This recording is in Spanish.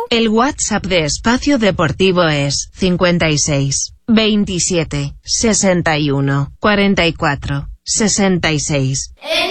El WhatsApp de Espacio Deportivo es 56 27 61 44 66.